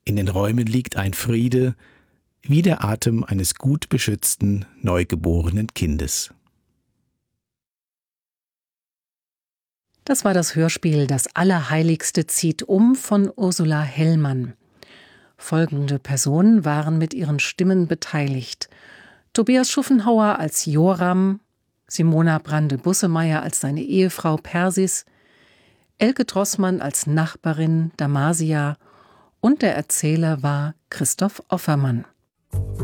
In den Räumen liegt ein Friede, wie der Atem eines gut beschützten, neugeborenen Kindes. Das war das Hörspiel Das Allerheiligste zieht um von Ursula Hellmann. Folgende Personen waren mit ihren Stimmen beteiligt: Tobias Schuffenhauer als Joram, Simona Brandl-Bussemeyer als seine Ehefrau Persis, Elke Drossmann als Nachbarin Damasia und der Erzähler war Christoph Offermann.